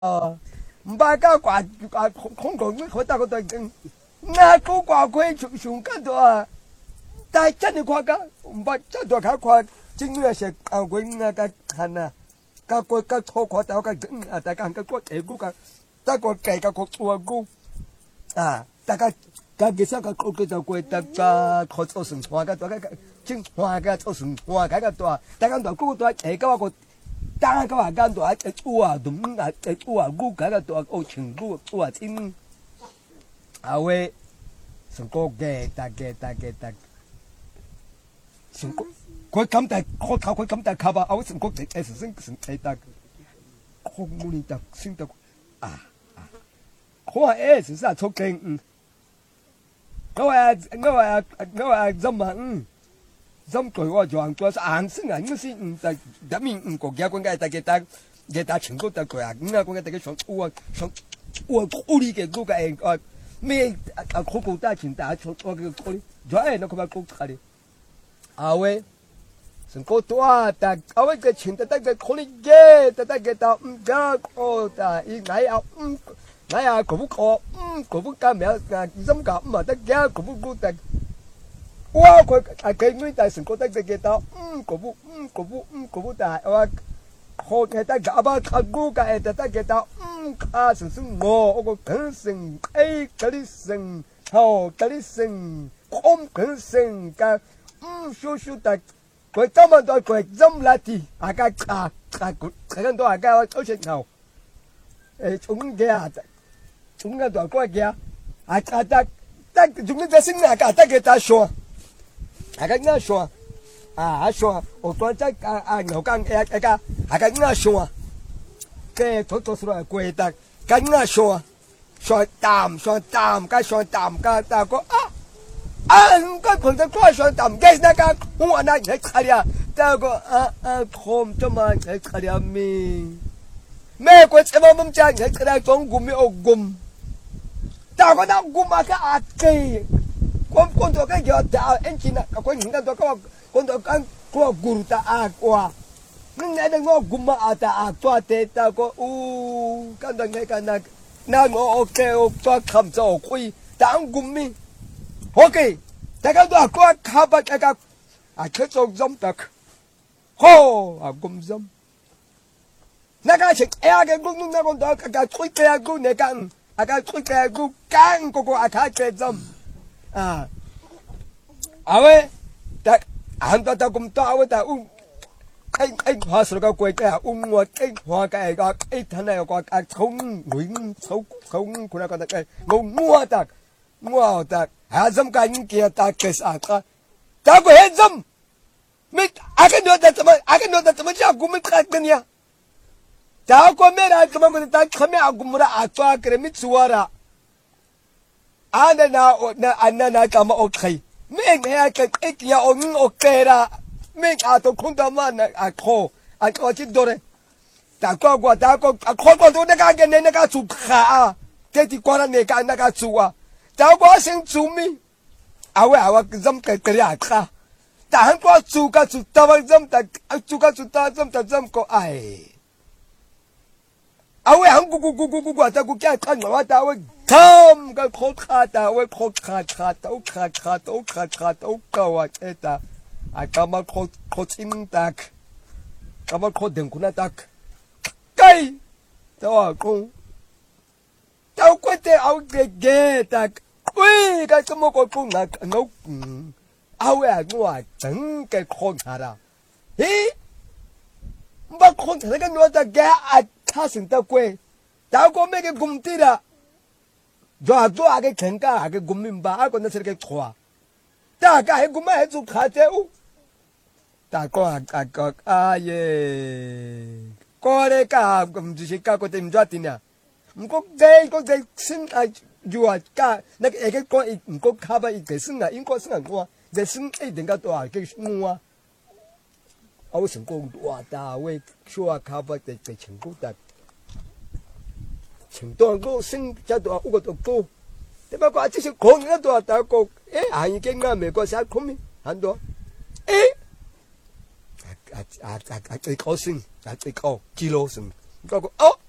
唔把家挂空港你可大个对跟，那个挂开上个多啊，但系真系夸家，唔把真多卡夸，正月食啊鬼啊个汉啊，个个个拖夸到个啊大家个个地股个，大个计个个做股啊，大家个其实个个就过大家可做成花个多个正花个做成花个多，大家多个多地个个。大家话間度一烏啊，同啊烏啊烏緊個度哦，全部烏啊天，啊喂，成個嘅大，成個佢咁大，佢靠佢咁大靠吧，我成個直升大，空冇得升得啊，佢話是啥出勁我話怎啊Dâm tuổi qua chọn cho sáng sinh ảnh nó xin đã mình có gia con cái ta chừng có ta tuổi nghe con cái sống ua đi cái cái mẹ khó cố ta chừng ta cho cái cố đi rồi nó không phải cố cái đi à vậy sinh cố tua ta à vậy cái chừng ta cái cố đi ghê ta cái ta ra ô ta ý nãy à cổ vũ ca mẹ dâm cả mà ta ghê cổ vũ ta哇！佢佢妹大成覺得隻嘅刀，嗰部大哇！學嘅得假巴卡古嘅得嘅刀，卡成我個梗成嗰啲成後嗰啲成空梗成嘅少得佢今日對佢針拉啲，大家卡佢到大家好似牛從嘅從嘅度過嘅得從呢隻先得嘅大雙。agak ngaswa aswa otuan cak ngokang eka agak ngaswa ke toto sura kuetak kan ngaswa so tam ka so tam ka ta ko ka phun ta ko so tam ke na ka hu na ngai kharia ta ko khom to ma ngai kharia me ko chema mum cha ngai kharia tong gum mi ogum ta ko na gum ka atke con tôi cái giờ ta anh chị nè có những cái tôi có con tôi ăn qua guru ta qua nhưng này đừng có gum mà ta qua tết ta có cái đó ngay cái này na ngô ok cho cầm cho khui ta ăn gum mi ok ta cái đó qua khá bát cái cái cho giống ta ho gum giống na cái chuyện cái gum na con tôi cái khui cái gum này cái khui cái gum càng có cái giống awe ta anta ta kum ta awe ta ai hoa sửa cái quay cái ngọt cái hoa cái thằng này có cái không nguyễn không kuna cái cái mua ta hà dâm cái kia ta cái sao ta có hết dâm mít cái nữa ta mà cha cũng mít cái kia ta có mấy cái mà ta không ai cũng ra ta cái mít suara ana kama okay mình hay cái kia ông okay ra mình tôi không tâm mà khó chỉ đồ đấy ta có khó tôi cái cái chụp khá cái thì qua này cái chụp ta có sinh chụp mi awe dâm cái khá ta không có chụp cái chụp ta dâm ta chụp cái chụp ta dâm có ai awe không gu ta gu cái thằng mà ta awe tham cái khó khăn ta awe khó khăn câu à thế ta cái mà khó xin ta cái mà khó đừng kuna ta cái tao cũng tao có thể ao ghê ta ui cái mà cũng là nó awe ngoài整cái khó hả hí mà khó thằng cái nó ta ghé他成得貴，但係個咩嘅咁啲啦，做下嘅傾家下嘅咁明白，個那是嘅錯，大家係咁樣係做卡啫，大個耶，個咧家唔就是家個哋唔做點呀？唔過嘅先係要話家，那個嘅個唔過卡吧，嘅先係應該先係我，嘅先一定嘅多係嘅我。我成功哇！大卫说卡巴的成功的，成多个升加多五个多高，对吧？我这些空个多大个，还已经啊美国啥空面很多，最高升，最高基罗升，不过